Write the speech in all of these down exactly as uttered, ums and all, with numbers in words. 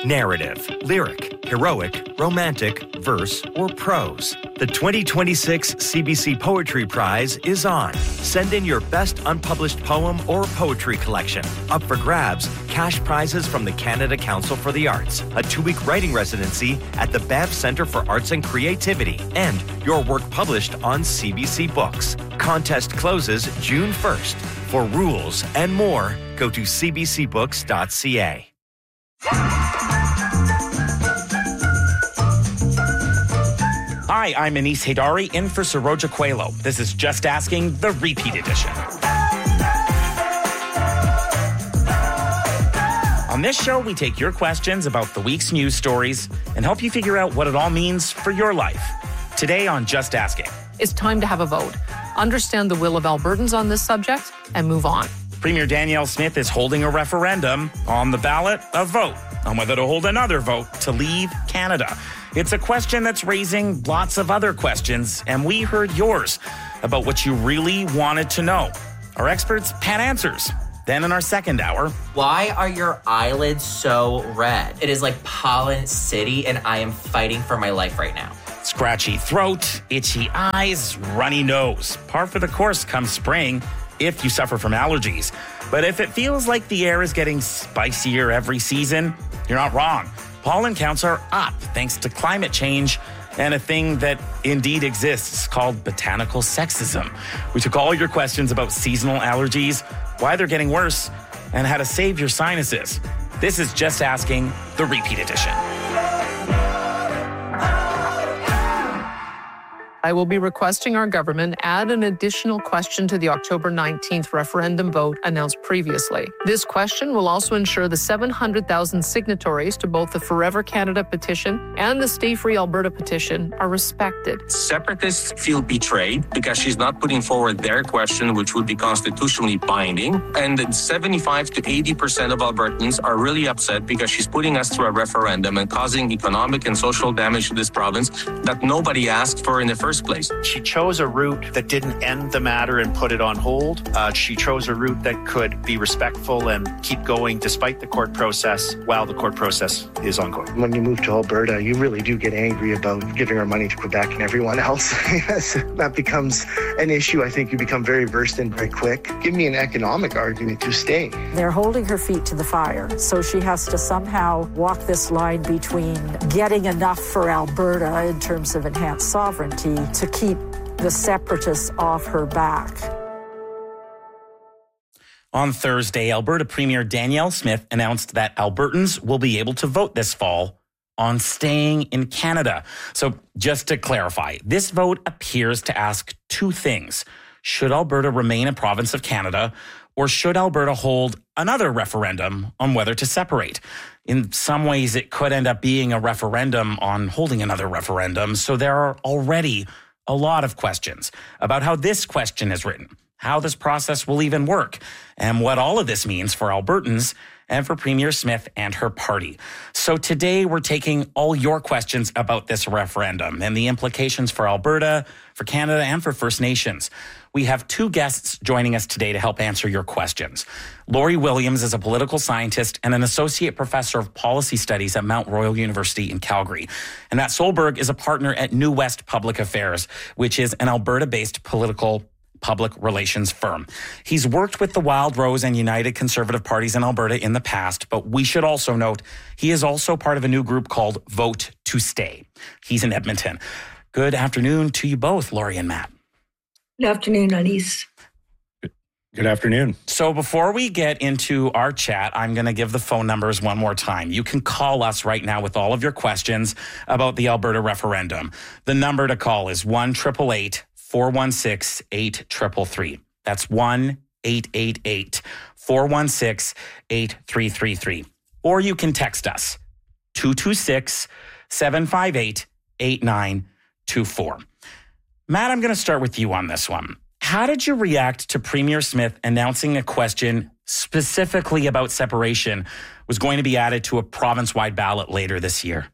narrative, lyric, heroic, romantic, verse, or prose. The twenty twenty-six C B C Poetry Prize is on. Send in your best unpublished poem or poetry collection. Up for grabs, cash prizes from the Canada Council for the Arts, a two-week writing residency at the Banff Centre for Arts and Creativity, and your work published on C B C Books. Contest closes June first. For rules and more, go to c b c books dot c a. Hi, I'm Anis Haydari, in for Saroja Coelho. This is Just Asking, the repeat edition. On this show, we take your questions about the week's news stories and help you figure out what it all means for your life. Today on Just Asking. It's time to have a vote. Understand the will of Albertans on this subject and move on. Premier Danielle Smith is holding a referendum. On the ballot, a vote on whether to hold another vote to leave Canada. It's a question that's raising lots of other questions, and we heard yours about what you really wanted to know. Our experts had answers. Then in our second hour... Why are your eyelids so red? It is like Pollen City, and I am fighting for my life right now. Scratchy throat, itchy eyes, runny nose. Par for the course come spring if you suffer from allergies. But if it feels like the air is getting spicier every season, you're not wrong. Pollen counts are up thanks to climate change and a thing that indeed exists called botanical sexism. We took all your questions about seasonal allergies, why they're getting worse, and how to save your sinuses. This is Just Asking, the repeat edition. I will be requesting our government add an additional question to the October nineteenth referendum vote announced previously. This question will also ensure the seven hundred thousand signatories to both the Forever Canada petition and the Stay Free Alberta petition are respected. Separatists feel betrayed because she's not putting forward their question, which would be constitutionally binding. And seventy-five to eighty percent of Albertans are really upset because she's putting us through a referendum and causing economic and social damage to this province that nobody asked for in the first place. She chose a route that didn't end the matter and put it on hold. Uh, she chose a route that could be respectful and keep going despite the court process while the court process is ongoing. When you move to Alberta, you really do get angry about giving our money to Quebec and everyone else. Yes, that becomes an issue. I think you become very versed in very quick. Give me an economic argument to stay. They're holding her feet to the fire, so she has to somehow walk this line between getting enough for Alberta in terms of enhanced sovereignty to keep the separatists off her back. On Thursday, Alberta Premier Danielle Smith announced that Albertans will be able to vote this fall on staying in Canada. So just to clarify, this vote appears to ask two things. Should Alberta remain a province of Canada, or should Alberta hold another referendum on whether to separate? In some ways, it could end up being a referendum on holding another referendum. So there are already a lot of questions about how this question is written, how this process will even work, and what all of this means for Albertans and for Premier Smith and her party. So today we're taking all your questions about this referendum and the implications for Alberta, for Canada, and for First Nations. We have two guests joining us today to help answer your questions. Laurie Williams is a political scientist and an associate professor of policy studies at Mount Royal University in Calgary. And Matt Solberg is a partner at New West Public Affairs, which is an Alberta-based political public relations firm. He's worked with the Wild Rose and United Conservative parties in Alberta in the past, but we should also note he is also part of a new group called Vote to Stay. He's in Edmonton. Good afternoon to you both, Laurie and Matt. Good afternoon, Anis. Good afternoon. So before we get into our chat, I'm going to give the phone numbers one more time. You can call us right now with all of your questions about the Alberta referendum. The number to call is one eight eight eight, four one six, eight three three three. That's one eight eight eight, four one six, eight three three three. Or you can text us two two six, seven five eight, eight nine two four. Matt, I'm going to start with you on this one. How did you react to Premier Smith announcing a question specifically about separation was going to be added to a province-wide ballot later this year?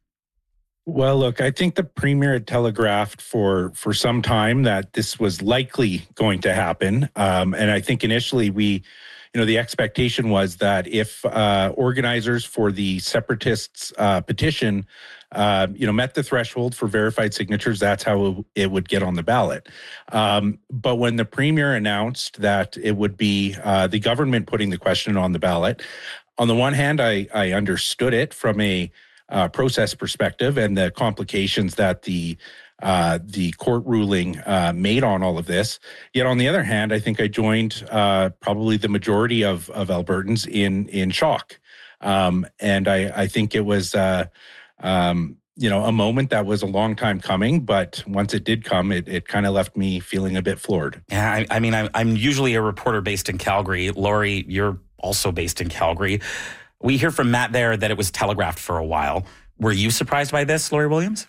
Well, look, I think the Premier had telegraphed for, for some time that this was likely going to happen. Um, and I think initially we, you know, the expectation was that if uh, organizers for the separatists uh, petition, uh, you know, met the threshold for verified signatures, that's how it would get on the ballot. Um, but when the premier announced that it would be uh, the government putting the question on the ballot, on the one hand, I, I understood it from a uh, process perspective and the complications that the uh, the court ruling uh, made on all of this. Yet on the other hand, I think I joined uh, probably the majority of, of Albertans in in shock. Um, and I, I think it was, uh, um, you know, a moment that was a long time coming. But once it did come, it, it kind of left me feeling a bit floored. Yeah, I, I mean, I'm, I'm usually a reporter based in Calgary. Lori, you're also based in Calgary. We hear from Matt there that it was telegraphed for a while. Were you surprised by this, Lori Williams?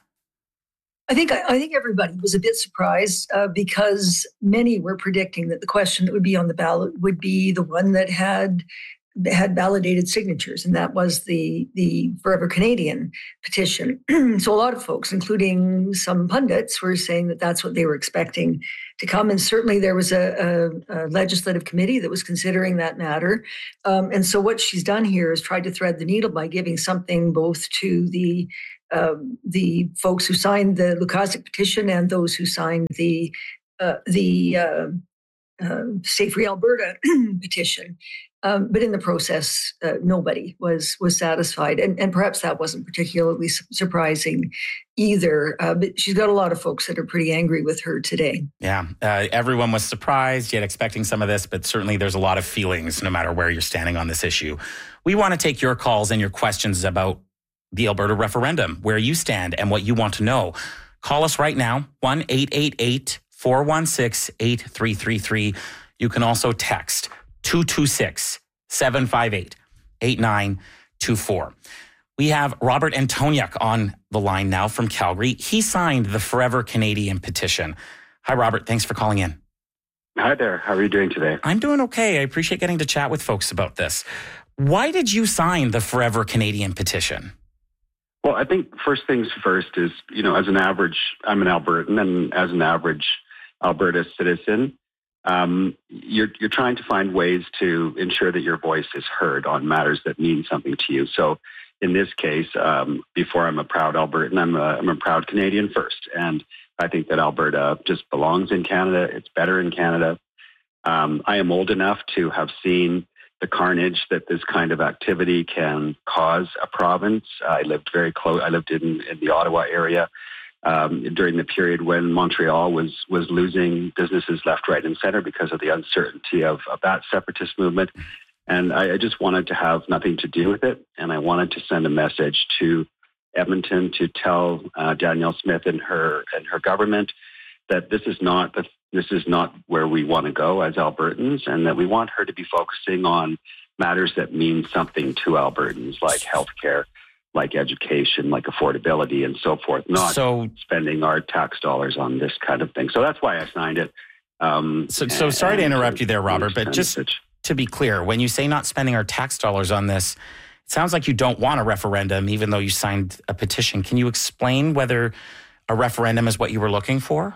I think I think everybody was a bit surprised uh, because many were predicting that the question that would be on the ballot would be the one that had had validated signatures, and that was the the Forever Canadian petition. So a lot of folks, including some pundits, were saying that that's what they were expecting to come. And certainly there was a, a, a legislative committee that was considering that matter. Um, and so what she's done here is tried to thread the needle by giving something both to the um, the folks who signed the Lukaszuk petition and those who signed the uh, the uh, uh, Stay Free Alberta petition. Um, but in the process, uh, nobody was was satisfied, and and perhaps that wasn't particularly su- surprising either. Uh, but she's got a lot of folks that are pretty angry with her today. Yeah, uh, everyone was surprised, yet expecting some of this, but certainly there's a lot of feelings no matter where you're standing on this issue. We want to take your calls and your questions about the Alberta referendum, where you stand and what you want to know. Call us right now, one eight eight eight, four one six, eight three three three. You can also text two two six, seven five eight, eight nine two four. We have Robert Antoniuk on the line now from Calgary. He signed the Forever Canadian petition. Hi, Robert. Thanks for calling in. Hi there. How are you doing today? I'm doing okay. I appreciate getting to chat with folks about this. Why did you sign the Forever Canadian petition? Well, I think first things first is, you know, as an average, I'm an Albertan, and as an average Alberta citizen, Um, you're, you're trying to find ways to ensure that your voice is heard on matters that mean something to you. So in this case, um, before I'm a proud Albertan, I'm a, I'm a proud Canadian first. And I think that Alberta just belongs in Canada. It's better in Canada. Um, I am old enough to have seen the carnage that this kind of activity can cause a province. I lived very close. I lived in, in the Ottawa area Um, during the period when Montreal was was losing businesses left, right, and center because of the uncertainty of, of that separatist movement. And I, I just wanted to have nothing to do with it. And I wanted to send a message to Edmonton to tell uh, Danielle Smith and her and her government that this is not the, this is not where we want to go as Albertans, and that we want her to be focusing on matters that mean something to Albertans, like healthcare, like education, like affordability, and so forth, not so, spending our tax dollars on this kind of thing. So that's why I signed it. Um, so, so and, sorry to interrupt you there, Robert, but just message. to be clear, when you say not spending our tax dollars on this, it sounds like you don't want a referendum, even though you signed a petition. Can you explain whether a referendum is what you were looking for?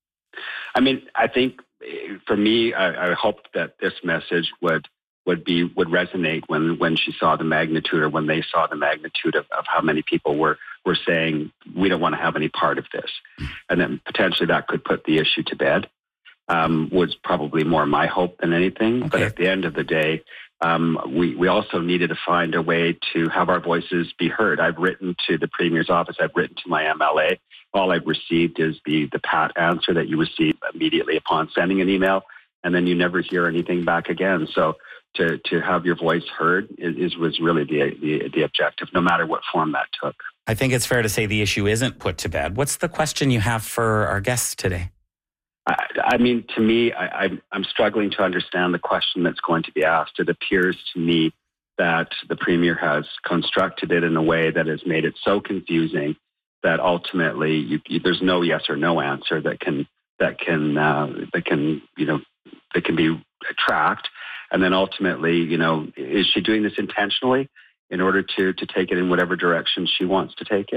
I mean, I think for me, I, I hoped that this message would would be would resonate when when she saw the magnitude, or when they saw the magnitude of, of how many people were were saying we don't want to have any part of this, and then potentially that could put the issue to bed. Um, was probably more my hope than anything. Okay. But at the end of the day, um, we we also needed to find a way to have our voices be heard. I've written to the Premier's office. I've written to my M L A. All I've received is the the pat answer that you receive immediately upon sending an email, and then you never hear anything back again. So to to have your voice heard is was really the, the the objective, no matter what form that took. I think it's fair to say the issue isn't put to bed. What's the question you have for our guests today? I, I mean, to me, I, I'm, I'm struggling to understand the question that's going to be asked. It appears to me that the Premier has constructed it in a way that has made it so confusing that ultimately you, you, there's no yes or no answer that can that can uh, that can you know that can be tracked. And then ultimately, you know, is she doing this intentionally in order to to take it in whatever direction she wants to take it?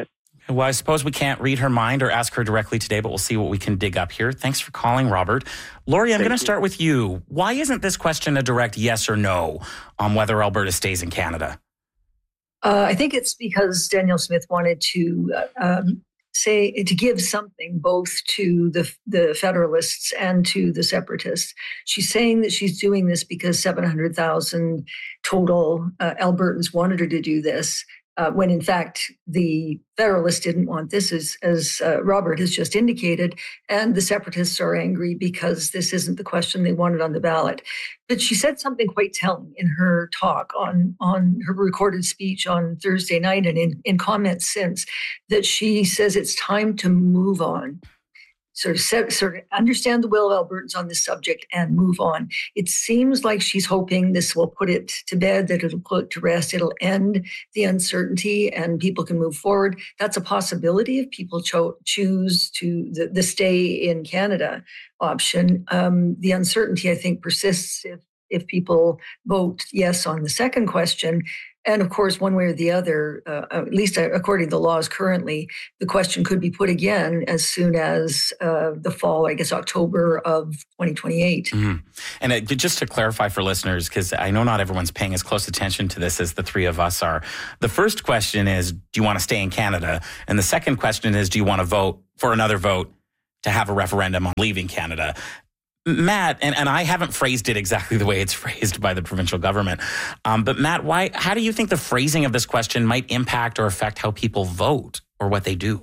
Well, I suppose we can't read her mind or ask her directly today, but we'll see what we can dig up here. Thanks for calling, Robert. Lori, I'm going to start with you. Why isn't this question a direct yes or no on whether Alberta stays in Canada? Uh, I think it's because Danielle Smith wanted to uh, um, say to give something both to the the Federalists and to the Separatists. She's saying that she's doing this because seven hundred thousand total uh, Albertans wanted her to do this. Uh, when in fact the Federalists didn't want this, as, as uh, Robert has just indicated, and the Separatists are angry because this isn't the question they wanted on the ballot. But she said something quite telling in her talk on, on her recorded speech on Thursday night and in, in comments since, that she says it's time to move on. Sort of, set, sort of understand the will of Albertans on this subject and move on. It seems like she's hoping this will put it to bed, that it'll put it to rest, it'll end the uncertainty and people can move forward. That's a possibility if people cho- choose to the, the stay in Canada option. Um, the uncertainty, I think, persists if, if people vote yes on the second question. And of course, one way or the other, uh, at least according to the laws currently, the question could be put again as soon as uh, the fall, I guess, October of twenty twenty-eight. Mm-hmm. And it, just to clarify for listeners, because I know not everyone's paying as close attention to this as the three of us are. The first question is, do you want to stay in Canada? And the second question is, do you want to vote for another vote to have a referendum on leaving Canada? Matt, and, and I haven't phrased it exactly the way it's phrased by the provincial government, um, but Matt, why? How do you think the phrasing of this question might impact or affect how people vote or what they do?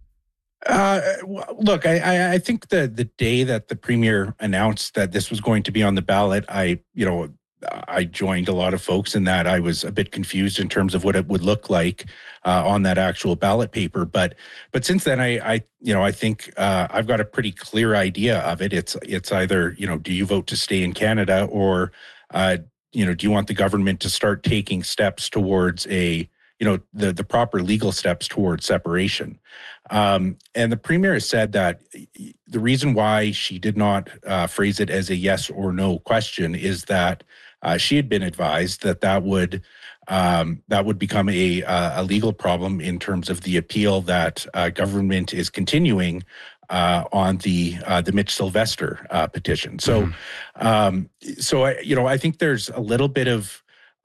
Uh, look, I, I think the the day that the Premier announced that this was going to be on the ballot, I, you know, I joined a lot of folks in that I was a bit confused in terms of what it would look like uh, on that actual ballot paper. But but since then, I, I you know, I think uh, I've got a pretty clear idea of it. It's it's either, you know, do you vote to stay in Canada, or, uh, you know, do you want the government to start taking steps towards a, you know, the, the proper legal steps towards separation? Um, and the Premier has said that the reason why she did not uh, phrase it as a yes or no question is that Uh, she had been advised that that would um, that would become a uh, a legal problem in terms of the appeal that uh, government is continuing uh, on the uh, the Mitch Sylvester uh, petition. So, mm-hmm. um, so I, you know, I think there's a little bit of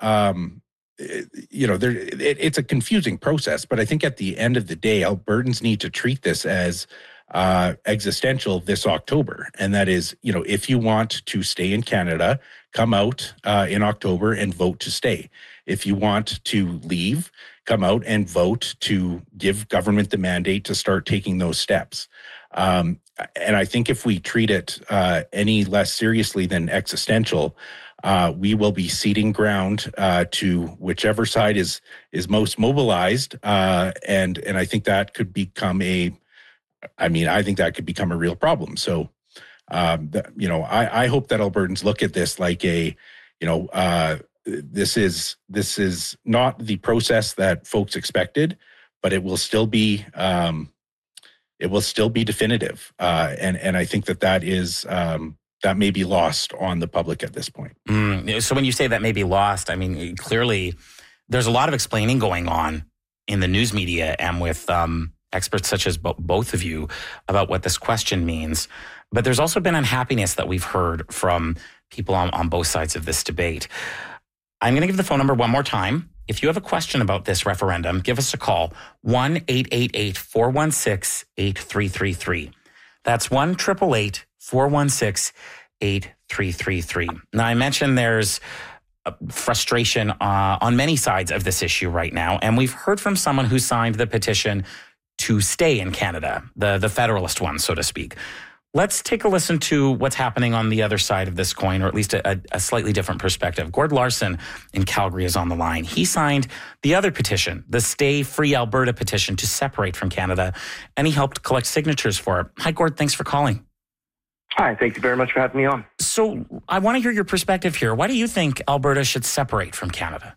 um, you know, there it, it's a confusing process, but I think at the end of the day, Albertans need to treat this as uh, existential this October. And that is, you know, if you want to stay in Canada, come out uh, in October and vote to stay. If you want to leave, come out and vote to give government the mandate to start taking those steps. Um, and I think if we treat it uh, any less seriously than existential, uh, we will be ceding ground uh, to whichever side is is most mobilized. Uh, and and I think that could become a I mean, I think that could become a real problem. So, um, the, you know, I, I hope that Albertans look at this like a, you know, uh, this is this is not the process that folks expected, but it will still be um, it will still be definitive. Uh, and and I think that that is um, that may be lost on the public at this point. Mm, so when you say that may be lost, I mean, clearly there's a lot of explaining going on in the news media and with um, experts such as bo- both of you about what this question means. But there's also been unhappiness that we've heard from people on, on both sides of this debate. I'm going to give the phone number one more time. If you have a question about this referendum, give us a call, one eight eight eight, four one six, eight three three three. That's one eight eight eight, four one six, eight three three three. Now, I mentioned there's frustration uh, on many sides of this issue right now, and we've heard from someone who signed the petition to stay in Canada, the, the Federalist one, so to speak. Let's take a listen to what's happening on the other side of this coin, or at least a, a slightly different perspective. Gord Larson in Calgary is on the line. He signed the other petition, the Stay Free Alberta petition to separate from Canada, and he helped collect signatures for it. Hi, Gord. Thanks for calling. Hi. Thank you very much for having me on. So I want to hear your perspective here. Why do you think Alberta should separate from Canada?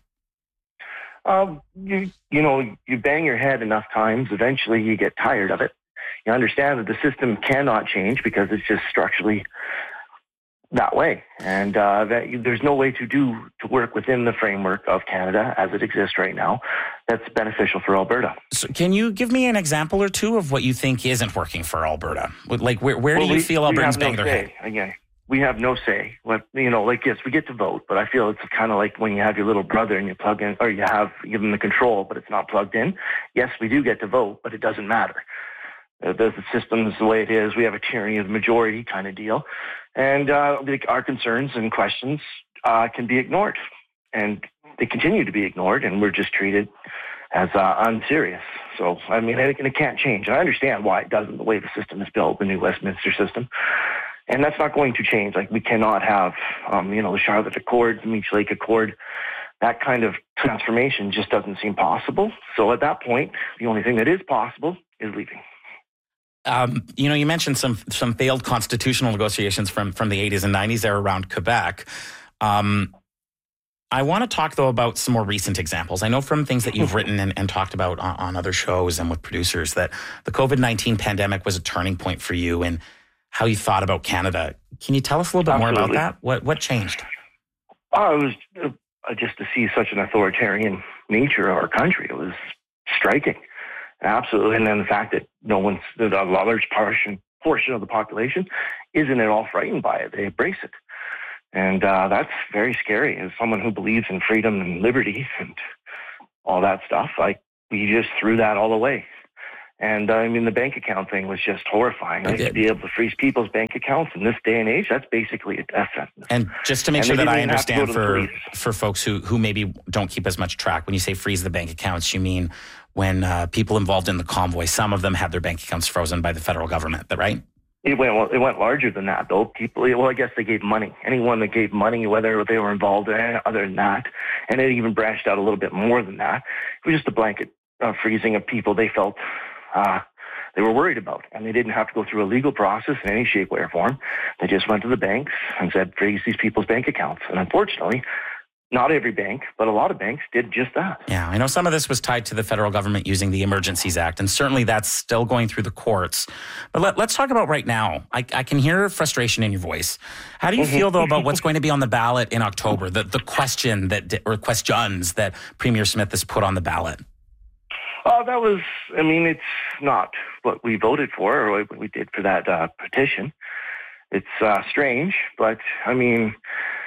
Um, you, you know, you bang your head enough times, eventually you get tired of it. You understand that the system cannot change because it's just structurally that way. And uh, that, there's no way to do to work within the framework of Canada as it exists right now that's beneficial for Alberta. So can you give me an example or two of what you think isn't working for Alberta? Like, where, where well, do you we, feel we Albertans have no bang their say. head? Again, we have no say. What, you know, like, yes, we get to vote, but I feel it's kind of like when you have your little brother and you plug in, or you have, give him the control, but it's not plugged in. Yes, we do get to vote, but it doesn't matter. Uh, the, the system is the way it is. We have a tyranny of the majority kind of deal. And uh, our concerns and questions uh, can be ignored. And they continue to be ignored, and we're just treated as uh, unserious. So, I mean, it, it can't change. I understand why it doesn't, the way the system is built, the new Westminster system. And that's not going to change. Like, we cannot have, um, you know, the Charlotte Accord, the Meech Lake Accord. That kind of transformation just doesn't seem possible. So at that point, the only thing that is possible is leaving. Um, you know, you mentioned some some failed constitutional negotiations from, from the eighties and nineties there around Quebec. Um, I want to talk, though, about some more recent examples. I know from things that you've written and, and talked about on, on other shows and with producers that the COVID nineteen pandemic was a turning point for you and how you thought about Canada. Can you tell us a little bit Absolutely. more about that? What what changed? Oh, it was uh, just to see such an authoritarian nature of our country. It was striking. Absolutely. And then the fact that no one's, that a large portion, portion of the population isn't at all frightened by it. They embrace it. And uh, that's very scary. As someone who believes in freedom and liberty and all that stuff, like, we just threw that all away. And uh, I mean, the bank account thing was just horrifying. Like, to be able to freeze people's bank accounts in this day and age, that's basically a death sentence. And just to make and sure that I have to understand go for for folks who, who maybe don't keep as much track, when you say freeze the bank accounts, you mean when uh, people involved in the convoy, some of them had their bank accounts frozen by the federal government, that right? It went well, it went larger than that, though. People, well, I guess they gave money. Anyone that gave money, whether they were involved in other than that, and it even branched out a little bit more than that. It was just a blanket uh, freezing of people they felt uh, they were worried about, and they didn't have to go through a legal process in any shape, way, or form. They just went to the banks and said, freeze these people's bank accounts. And unfortunately, not every bank, but a lot of banks did just that. Yeah, I know some of this was tied to the federal government using the Emergencies Act, and certainly that's still going through the courts. But let, let's talk about right now. I, I can hear frustration in your voice. How do you feel, though, about what's going to be on the ballot in October, the, the question that, or questions that Premier Smith has put on the ballot? Oh, that was, I mean, it's not what we voted for or what we did for that uh, petition. It's uh, strange, but I mean,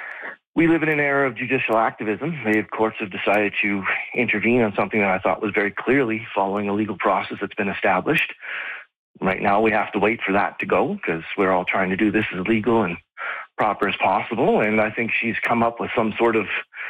we live in an era of judicial activism. The courts have decided to intervene on something that I thought was very clearly following a legal process that's been established. Right now, we have to wait for that to go because we're all trying to do this as legal and proper as possible. And I think she's come up with some sort of,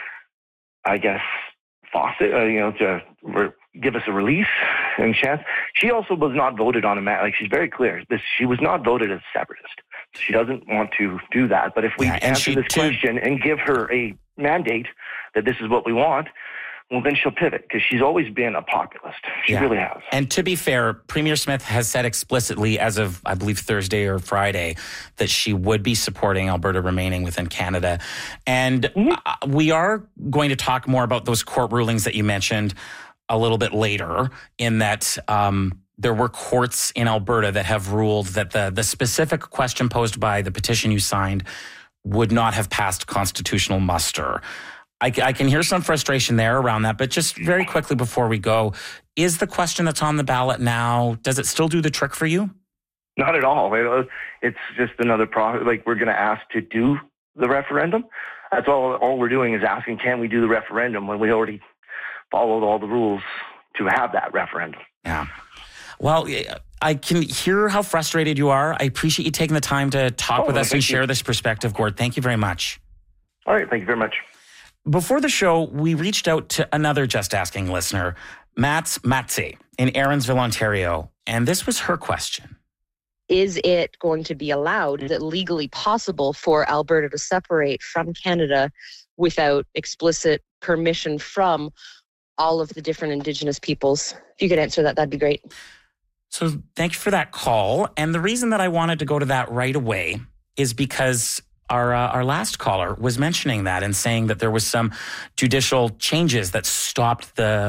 I guess, faucet, uh, you know, to re- give us a release and chance. She also was not voted on a mat. Like, she's very clear. This, she was not voted as a separatist. She doesn't want to do that. But if we yeah, answer this too- question and give her a mandate that this is what we want, well, then she'll pivot because she's always been a populist. She yeah. really has. And to be fair, Premier Smith has said explicitly as of, I believe, Thursday or Friday, that she would be supporting Alberta remaining within Canada. And mm-hmm. we are going to talk more about those court rulings that you mentioned a little bit later, in that um, there were courts in Alberta that have ruled that the, the specific question posed by the petition you signed would not have passed constitutional muster. I, I can hear some frustration there around that, but just very quickly before we go, is the question that's on the ballot now, does it still do the trick for you? Not at all. It's just another process. Like, we're going to ask to do the referendum. That's all. All we're doing is asking, can we do the referendum when we already followed all the rules to have that referendum? Yeah. Well, I can hear how frustrated you are. I appreciate you taking the time to talk oh, with no, us and share you. this perspective, Gord. Thank you very much. All right. Thank you very much. Before the show, we reached out to another Just Asking listener, Mats Matze in Aaronsville, Ontario, and this was her question. Is it going to be allowed, is it legally possible for Alberta to separate from Canada without explicit permission from all of the different Indigenous peoples? If you could answer that, that'd be great. So thank you for that call. And the reason that I wanted to go to that right away is because Our uh, our last caller was mentioning that and saying that there was some judicial changes that stopped the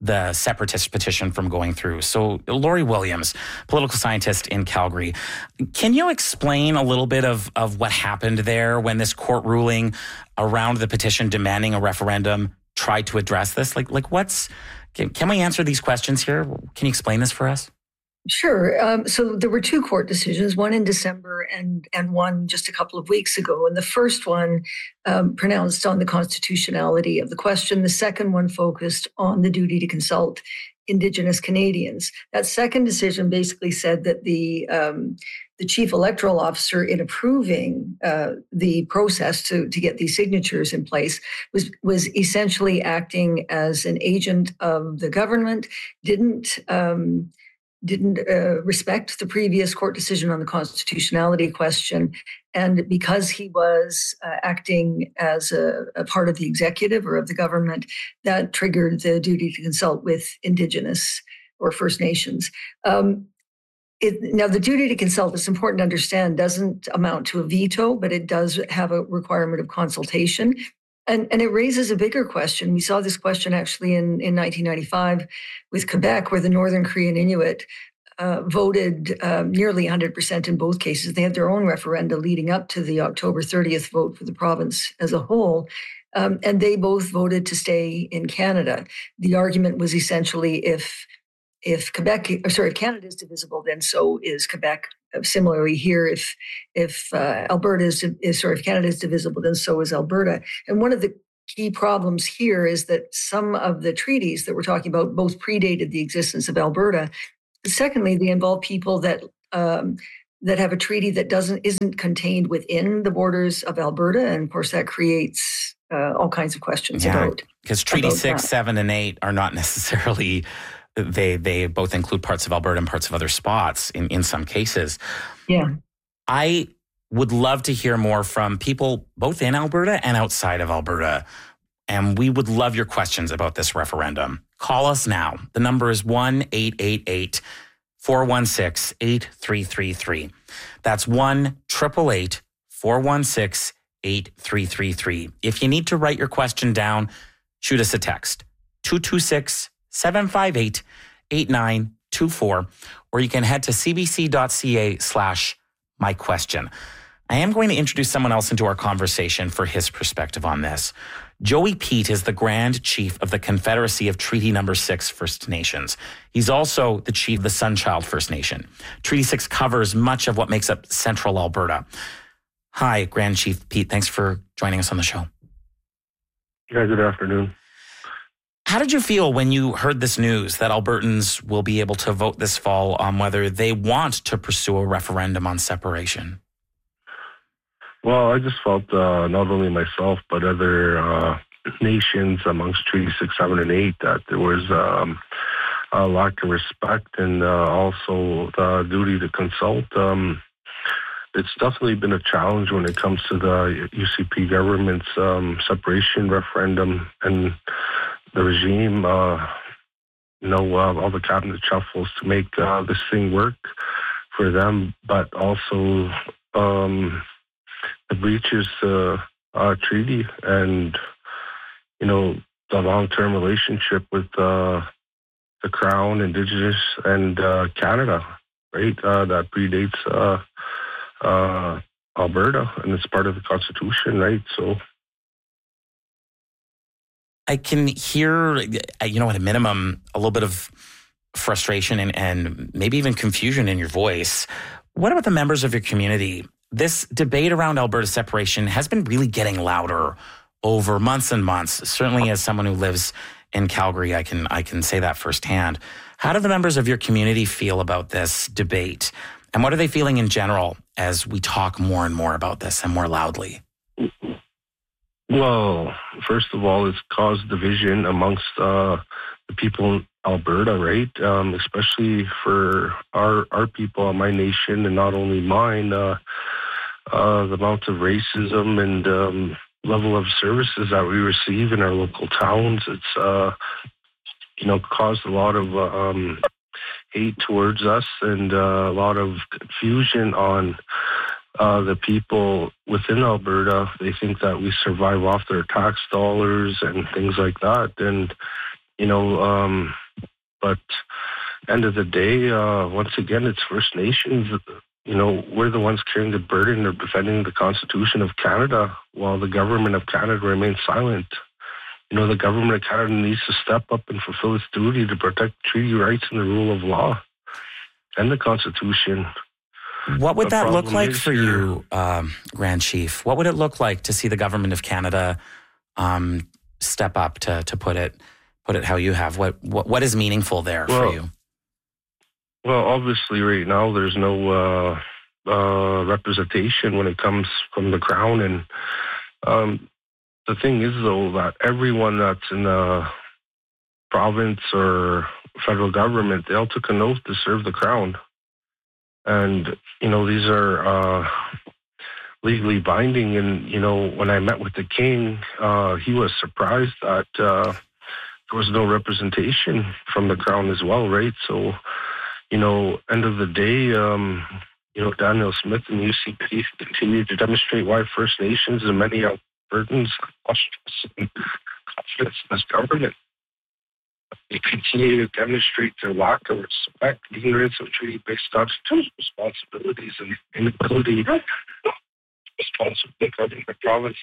the separatist petition from going through. So Lori Williams, political scientist in Calgary, can you explain a little bit of, of what happened there when this court ruling around the petition demanding a referendum tried to address this? Like, like what's, can, can we answer these questions here? Can you explain this for us? Sure. Um, so there were two court decisions, one in December and and one just a couple of weeks ago. And the first one um, pronounced on the constitutionality of the question. The second one focused on the duty to consult Indigenous Canadians. That second decision basically said that the um, the chief electoral officer, in approving uh, the process to to get these signatures in place, was was essentially acting as an agent of the government. Didn't um, didn't uh, respect the previous court decision on the constitutionality question. And because he was uh, acting as a, a part of the executive or of the government, that triggered the duty to consult with Indigenous or First Nations. Um, it, now, the duty to consult, it's important to understand, doesn't amount to a veto, but it does have a requirement of consultation. And, and it raises a bigger question. We saw this question actually in, in nineteen ninety-five with Quebec, where the Northern Korean Inuit uh, voted um, nearly one hundred percent in both cases. They had their own referenda leading up to the October thirtieth vote for the province as a whole. Um, and they both voted to stay in Canada. The argument was essentially if if Quebec, or sorry, if Canada is divisible, then so is Quebec. Similarly here, if if uh, Alberta is, is, sorry, if Canada is divisible, then so is Alberta. And one of the key problems here is that some of the treaties that we're talking about both predated the existence of Alberta. Secondly, they involve people that um, that have a treaty that doesn't isn't contained within the borders of Alberta, and of course that creates uh, all kinds of questions yeah, about because Treaty about Six, that. Seven, and Eight are not necessarily. They they both include parts of Alberta and parts of other spots in, in some cases. Yeah. I would love to hear more from people both in Alberta and outside of Alberta. And we would love your questions about this referendum. Call us now. The number is one eight eight eight, four one six, eight three three three. That's one eight eight eight, four one six, eight three three three. If you need to write your question down, shoot us a text. two two six, seven five eight, eight nine two four, or you can head to cbc.ca slash my question. I am going to introduce someone else into our conversation for his perspective on this. Joey Pete is the Grand Chief of the Confederacy of Treaty Number Six First Nations. He's also the Chief of the Sunchild First Nation. Treaty Six covers much of what makes up central Alberta. Hi, Grand Chief Pete. Thanks for joining us on the show. Yeah, good afternoon. How did you feel when you heard this news that Albertans will be able to vote this fall on whether they want to pursue a referendum on separation? Well, I just felt uh, not only myself, but other uh, nations amongst Treaty Six, Seven, and Eight that there was um, a lack of respect and uh, also the duty to consult. Um, it's definitely been a challenge when it comes to the U C P government's um, separation referendum and the regime, uh, you know, uh, all the cabinet shuffles to make uh, this thing work for them, but also um, the breaches the uh, treaty and, you know, the long-term relationship with uh, the Crown, Indigenous, and uh, Canada, right? Uh, that predates uh, uh, Alberta, and it's part of the Constitution, right? So. I can hear, you know, at a minimum, a little bit of frustration and, and maybe even confusion in your voice. What about the members of your community? This debate around Alberta separation has been really getting louder over months and months. Certainly as someone who lives in Calgary, I can I can say that firsthand. How do the members of your community feel about this debate? And what are they feeling in general as we talk more and more about this and more loudly? Well, first of all, it's caused division amongst uh, the people in Alberta, right? Um, especially for our our people, my nation, and not only mine. Uh, uh, the amount of racism and um, level of services that we receive in our local towns, it's uh, you know caused a lot of uh, um, hate towards us and uh, a lot of confusion on. Uh, the people within Alberta, they think that we survive off their tax dollars and things like that. And you know, um, but end of the day, uh, once again, it's First Nations. You know, we're the ones carrying the burden of defending the Constitution of Canada while the government of Canada remains silent. You know, the government of Canada needs to step up and fulfill its duty to protect treaty rights and the rule of law and the Constitution. What would The that look problem like is for here- you, um, Grand Chief? What would it look like to see the government of Canada um, step up, to to put it put it how you have? What what, what is meaningful there Well, for you? Well, obviously, right now there's no uh, uh, representation when it comes from the Crown, and um, the thing is, though, that everyone that's in the province or federal government, they all took an oath to serve the Crown, and you know these are uh, legally binding. And you know, when I met with the King, uh, he was surprised that uh, there was no representation from the Crown as well, right? So. You know, end of the day, um, you know, Danielle Smith and U C P continue to demonstrate why First Nations and many Albertans lost confidence in this government. They continue to demonstrate their lack of respect, ignorance of treaty-based constitutional responsibilities, and inability to responsibly govern the province.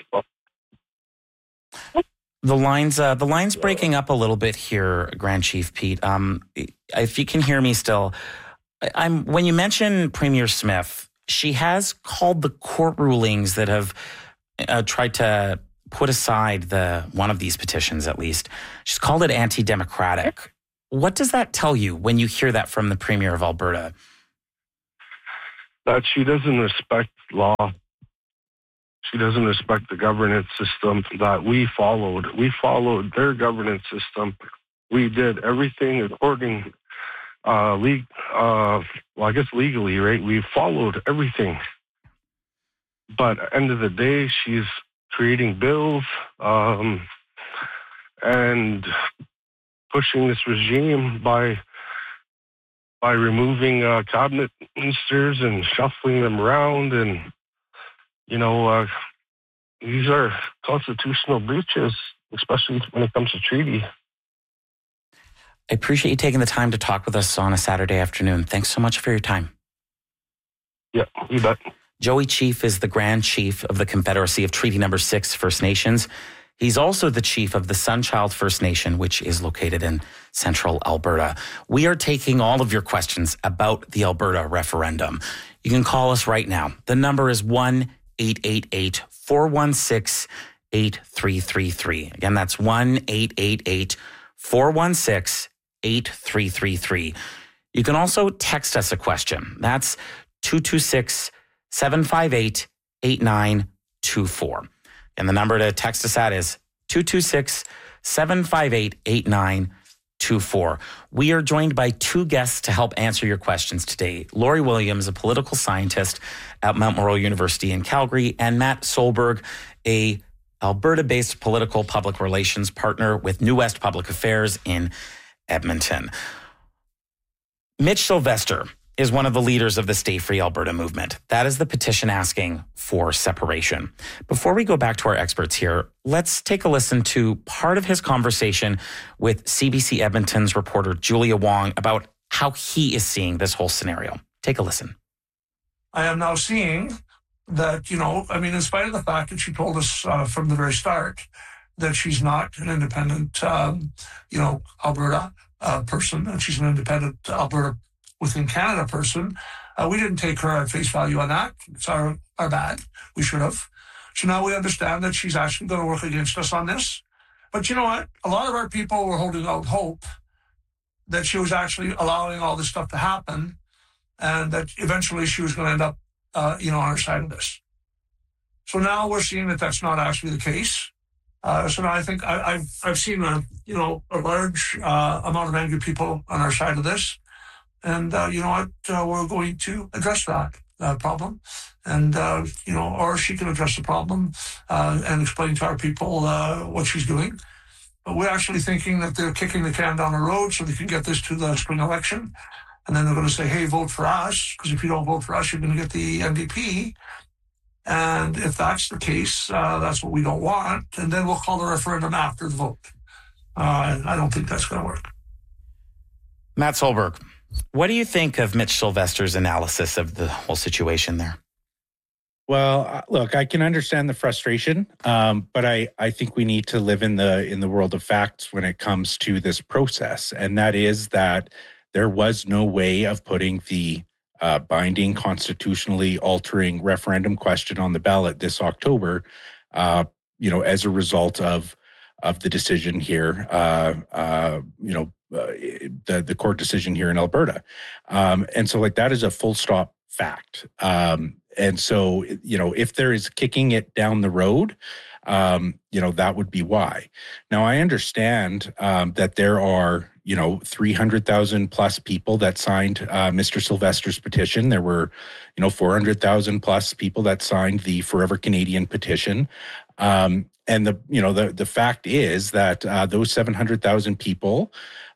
The lines, uh, the lines breaking up a little bit here, Grand Chief Pete. Um, if you can hear me still, I'm when you mention Premier Smith, she has called the court rulings that have uh, tried to put aside the one of these petitions, at least. She's called it anti-democratic. What does that tell you when you hear that from the Premier of Alberta? That she doesn't respect law. She doesn't respect the governance system that we followed. We followed their governance system. We did everything according, uh, le- uh, well, I guess legally, right? We followed everything. But at the end of the day, she's creating bills um, and pushing this regime by by removing uh, cabinet ministers and shuffling them around, and you know, uh, these are constitutional breaches, especially when it comes to treaty. I appreciate you taking the time to talk with us on a Saturday afternoon. Thanks so much for your time. Yeah, you bet. Joey Chief is the Grand Chief of the Confederacy of Treaty Number Six First Nations. He's also the chief of the Sunchild First Nation, which is located in central Alberta. We are taking all of your questions about the Alberta referendum. You can call us right now. The number is one eight eight eight, four one six, eight three three three. Again, that's one eight eight eight, four one six, eight three three three. You can also text us a question. That's two two six, seven five eight, eight nine two four. And the number to text us at is two two six, seven five eight, eight nine two four. We are joined by two guests to help answer your questions today. Lori Williams, a political scientist at Mount Royal University in Calgary, and Matt Solberg, a Alberta-based political public relations partner with New West Public Affairs in Edmonton. Mitch Sylvester is one of the leaders of the Stay Free Alberta movement. That is the petition asking for separation. Before we go back to our experts here, let's take a listen to part of his conversation with C B C Edmonton's reporter Julia Wong about how he is seeing this whole scenario. Take a listen. I am now seeing that, you know, I mean, in spite of the fact that she told us uh, from the very start that she's not an independent, um, you know, Alberta uh, person, and she's an independent Alberta within Canada person, uh, we didn't take her at face value on that. It's our, our bad. We should have. So now we understand that she's actually going to work against us on this. But you know what? A lot of our people were holding out hope that she was actually allowing all this stuff to happen, and that eventually she was going to end up, uh, you know, on our side of this. So now we're seeing that that's not actually the case. Uh, so now I think I, I've I've seen a you know a large uh, amount of angry people on our side of this, and uh, you know what, uh, we're going to address that uh, problem, and uh, you know, or she can address the problem uh, and explain to our people uh, what she's doing. But we're actually thinking that they're kicking the can down the road so they can get this to the spring election. And then they're going to say, hey, vote for us, because if you don't vote for us, you're going to get the N D P. And if that's the case, uh, that's what we don't want. And then we'll call the referendum after the vote. Uh, and I don't think that's going to work. Matt Solberg, what do you think of Mitch Sylvester's analysis of the whole situation there? Well, look, I can understand the frustration, um, but I, I think we need to live in the in the world of facts when it comes to this process, and that is that there was no way of putting the uh, binding, constitutionally altering referendum question on the ballot this October, uh, you know, as a result of of the decision here, uh, uh, you know, uh, the the court decision here in Alberta, um, and so like that is a full stop fact. Um, And so, you know, if there is kicking it down the road, um, you know, that would be why. Now, I understand um, that there are, you know, three hundred thousand plus people that signed uh, Mister Sylvester's petition. There were, you know, four hundred thousand plus people that signed the Forever Canadian petition. Um, and the, you know, the, the fact is that uh, those seven hundred thousand people,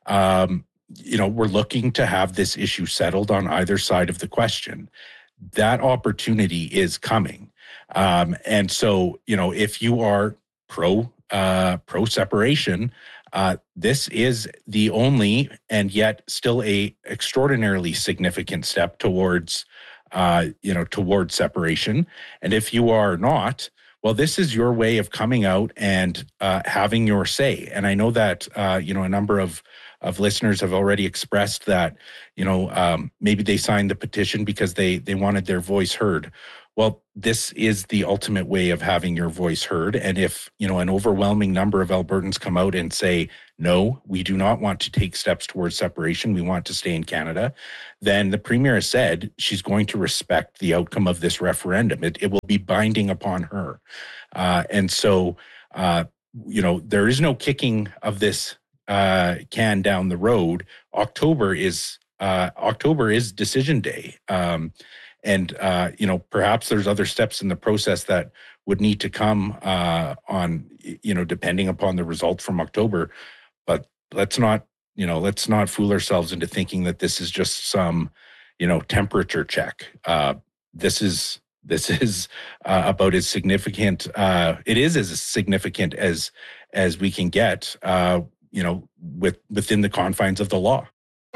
um, you know, were looking to have this issue settled on either side of the question. That opportunity is coming. Um, and so, you know, if you are pro, uh, pro separation, uh, this is the only and yet still a extraordinarily significant step towards, uh, you know, towards separation. And if you are not, well, this is your way of coming out and uh, having your say. And I know that, uh, you know, a number of of listeners have already expressed that, you know, um, maybe they signed the petition because they they wanted their voice heard. Well, this is the ultimate way of having your voice heard. And if, you know, an overwhelming number of Albertans come out and say, no, we do not want to take steps towards separation, we want to stay in Canada, then the Premier has said she's going to respect the outcome of this referendum. It, it will be binding upon her. Uh, and so, uh, you know, there is no kicking of this uh, can down the road. October is uh, October is decision day. Um, And, uh, you know, perhaps there's other steps in the process that would need to come uh, on, you know, depending upon the result from October. But let's not, you know, let's not fool ourselves into thinking that this is just some, you know, temperature check. Uh, this is this is uh, about as significant. Uh, it is as significant as as we can get, uh, you know, with within the confines of the law.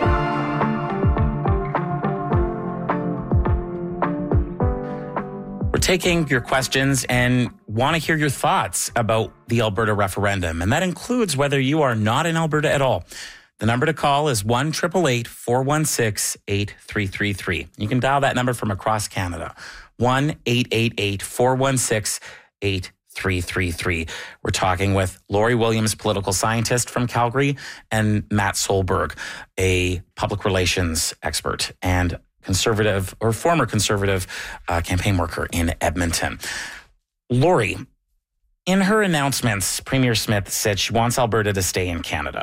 Taking your questions and want to hear your thoughts about the Alberta referendum. And that includes whether you are not in Alberta at all. The number to call is one eight eight eight, four one six, eight three three three. You can dial that number from across Canada. one eight eight eight, four one six, eight three three three. We're talking with Lori Williams, political scientist from Calgary, and Matt Solberg, a public relations expert and conservative or former conservative uh, campaign worker in Edmonton. Lori, in her announcements, Premier Smith said she wants Alberta to stay in Canada.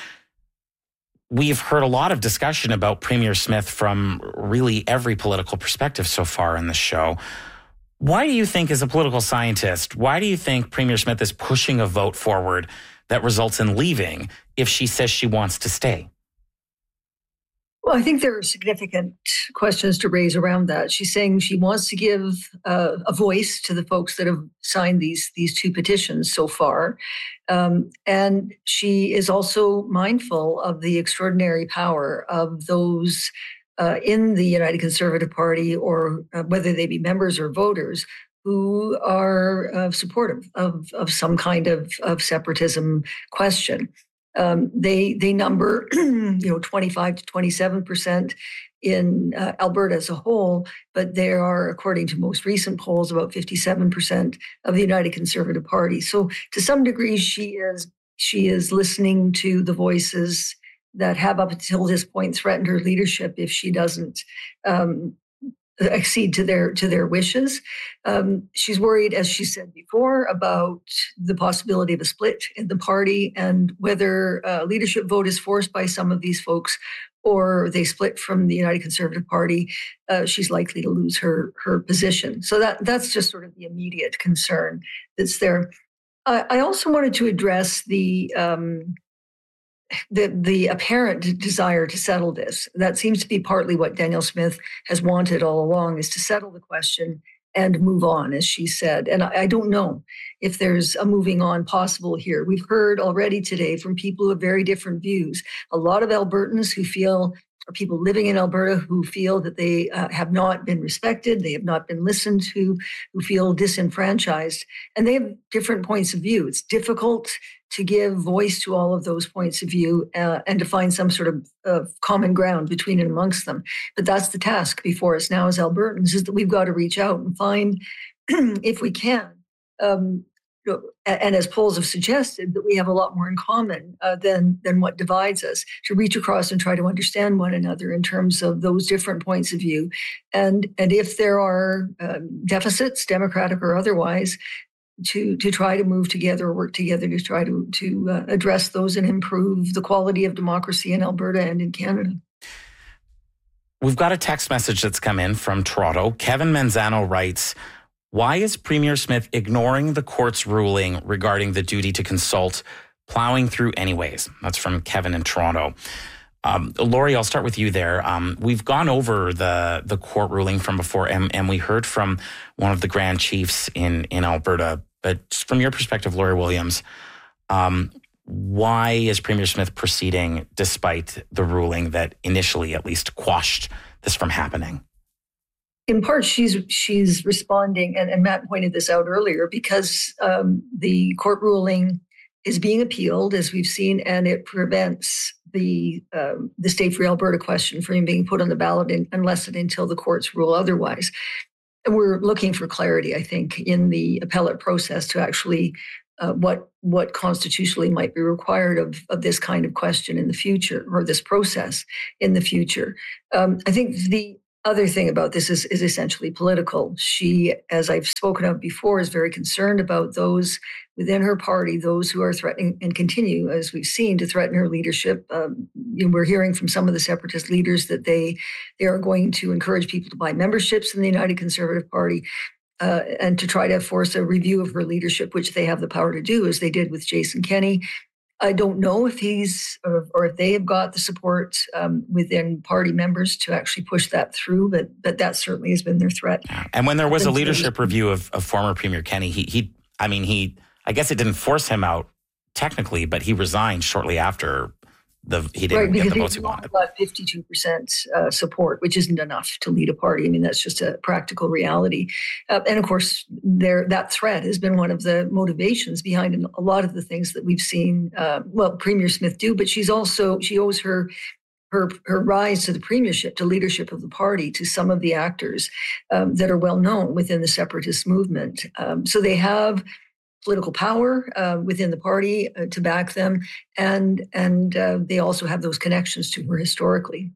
We've heard a lot of discussion about Premier Smith from really every political perspective so far in the show. Why do you think, as a political scientist, why do you think Premier Smith is pushing a vote forward that results in leaving if she says she wants to stay? Well, I think there are significant questions to raise around that. She's saying she wants to give uh, a voice to the folks that have signed these these two petitions so far. Um, and she is also mindful of the extraordinary power of those uh, in the United Conservative Party, or uh, whether they be members or voters, who are uh, supportive of, of some kind of, of separatism question. Um, they they number, you know, twenty-five to twenty-seven percent in uh, Alberta as a whole, but there are, according to most recent polls, about fifty-seven percent of the United Conservative Party. So to some degree, she is she is listening to the voices that have up until this point threatened her leadership if she doesn't um, accede to their to their wishes. Um, she's worried, as she said before, about the possibility of a split in the party and whether a leadership vote is forced by some of these folks or they split from the United Conservative Party. Uh, she's likely to lose her her position. So that that's just sort of the immediate concern that's there. I, I also wanted to address the um, The, the apparent desire to settle this. That seems to be partly what Danielle Smith has wanted all along, is to settle the question and move on, as she said. And I, I don't know if there's a moving on possible here. We've heard already today from people who have very different views. A lot of Albertans who feel, or people living in Alberta who feel that they uh, have not been respected, they have not been listened to, who feel disenfranchised, and they have different points of view. It's difficult to give voice to all of those points of view uh, and to find some sort of uh, common ground between and amongst them. But that's the task before us now as Albertans, is that we've got to reach out and find, if we can, um, and as polls have suggested, that we have a lot more in common uh, than than what divides us, to reach across and try to understand one another in terms of those different points of view. And, and if there are um, deficits, democratic or otherwise, to to try to move together or work together to try to, to uh, address those and improve the quality of democracy in Alberta and in Canada. We've got a text message that's come in from Toronto. Kevin Manzano writes, why is Premier Smith ignoring the court's ruling regarding the duty to consult, plowing through anyways? That's from Kevin in Toronto. Um, Lori, I'll start with you there. Um, we've gone over the the court ruling from before, and, and we heard from one of the Grand Chiefs in, in Alberta. But just from your perspective, Lori Williams, um, why is Premier Smith proceeding despite the ruling that initially at least quashed this from happening? In part, she's she's responding, and, and Matt pointed this out earlier, because um, the court ruling is being appealed, as we've seen, and it prevents the um, the Stay Free Alberta question from being put on the ballot in, unless and until the courts rule otherwise. And we're looking for clarity, I think, in the appellate process to actually uh, what what constitutionally might be required of, of this kind of question in the future, or this process in the future. Um, I think the other thing about this is, is essentially political. She, as I've spoken of before, is very concerned about those within her party, those who are threatening and continue, as we've seen, to threaten her leadership. Um, you know, we're hearing from some of the separatist leaders that they they are going to encourage people to buy memberships in the United Conservative Party uh, and to try to force a review of her leadership, which they have the power to do, as they did with Jason Kenney. I don't know if he's or, or if they have got the support um, within party members to actually push that through, but but that certainly has been their threat. And when there was a leadership review of, of former Premier Kenney, he he I mean he I guess it didn't force him out technically, but he resigned shortly after the he didn't right, get the votes he wanted. Got fifty-two percent uh, support, which isn't enough to lead a party. I mean, that's just a practical reality. Uh, and of course, there that threat has been one of the motivations behind a lot of the things that we've seen. Uh, well, Premier Smith do, but she's also she owes her. Her, her rise to the premiership, to leadership of the party, to some of the actors um, that are well known within the separatist movement. Um, so they have political power uh, within the party uh, to back them, and and uh, they also have those connections to her historically.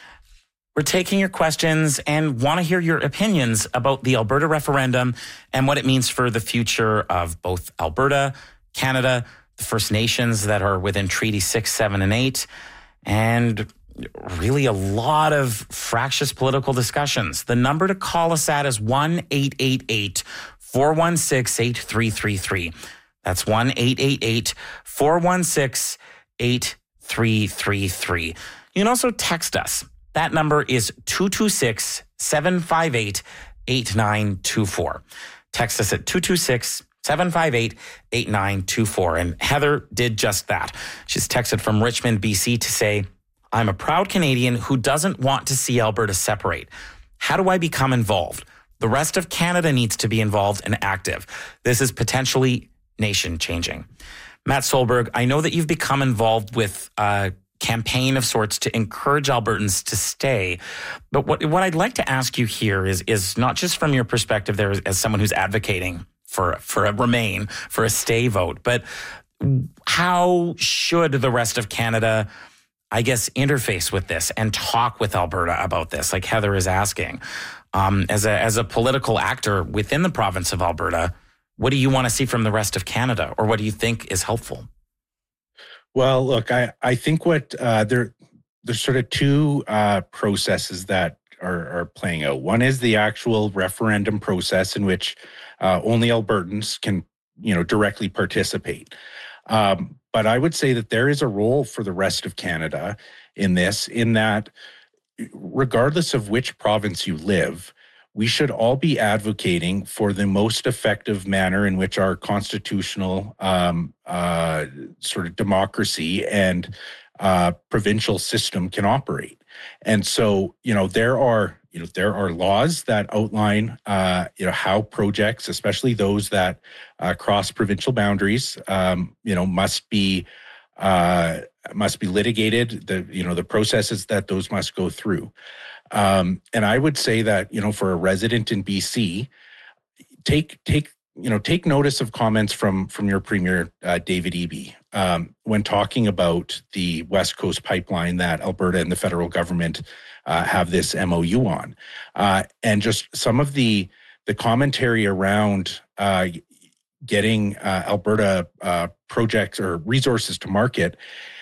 We're taking your questions and want to hear your opinions about the Alberta referendum and what it means for the future of both Alberta, Canada, the First Nations that are within Treaty six, seven, and eight, and really a lot of fractious political discussions. The number to call us at is one eight eight eight, four one six, eight three three three. That's one eight eight eight, four one six, eight three three three. You can also text us. That number is two two six, seven five eight, eight nine two four. Text us at two two six, seven five eight, eight nine two four. And Heather did just that. She's texted from Richmond, B C to say, I'm a proud Canadian who doesn't want to see Alberta separate. How do I become involved? The rest of Canada needs to be involved and active. This is potentially nation changing. Matt Solberg, I know that you've become involved with a campaign of sorts to encourage Albertans to stay. But what, what I'd like to ask you here is, is not just from your perspective there as, as someone who's advocating for, for a remain, for a stay vote, but how should the rest of Canada, I guess, interface with this and talk with Alberta about this, like Heather is asking? Um, as a as a political actor within the province of Alberta, what do you want to see from the rest of Canada, or what do you think is helpful? Well, look, I, I think what uh, there there's sort of two uh, processes that are, are playing out. One is the actual referendum process in which uh, only Albertans can, you know, directly participate. Um, but I would say that there is a role for the rest of Canada in this, in that regardless of which province you live, we should all be advocating for the most effective manner in which our constitutional um, uh, sort of democracy and uh, provincial system can operate. And so, you know, there are, you know, there are laws that outline, uh, you know, how projects, especially those that uh, cross provincial boundaries, um, you know, must be uh, must be litigated. The you know the processes that those must go through. Um, and I would say that, you know, for a resident in B C, take take you know take notice of comments from from your Premier uh, David Eby um, when talking about the West Coast pipeline that Alberta and the federal government uh, have this M O U on, uh, and just some of the the commentary around uh, getting uh, Alberta uh, projects or resources to market.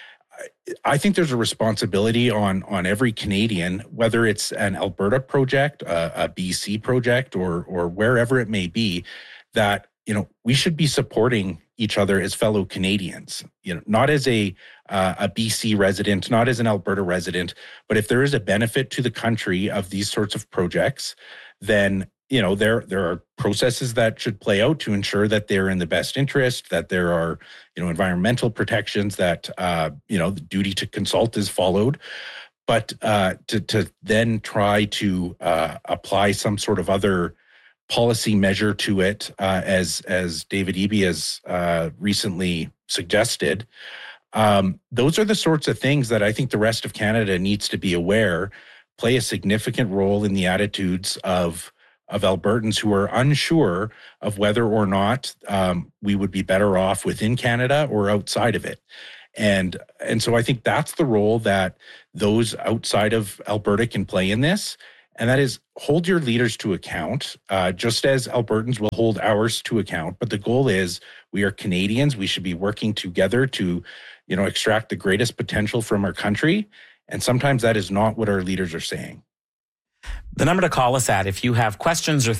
I think there's a responsibility on on every Canadian, whether it's an Alberta project, a, a B C project, or or wherever it may be, that, you know, we should be supporting each other as fellow Canadians. You know, not as a uh, a B C resident, not as an Alberta resident, but if there is a benefit to the country of these sorts of projects, then, you know, there there are processes that should play out to ensure that they're in the best interest, that there are, you know, environmental protections, that, uh, you know, the duty to consult is followed. But uh, to, to then try to uh, apply some sort of other policy measure to it, uh, as, as David Eby has uh, recently suggested, um, those are the sorts of things that I think the rest of Canada needs to be aware, play a significant role in the attitudes of of Albertans who are unsure of whether or not um, we would be better off within Canada or outside of it. And and so I think that's the role that those outside of Alberta can play in this. And that is, hold your leaders to account, uh, just as Albertans will hold ours to account. But the goal is, we are Canadians. We should be working together to, you know, extract the greatest potential from our country. And sometimes that is not what our leaders are saying. The number to call us at if you have questions or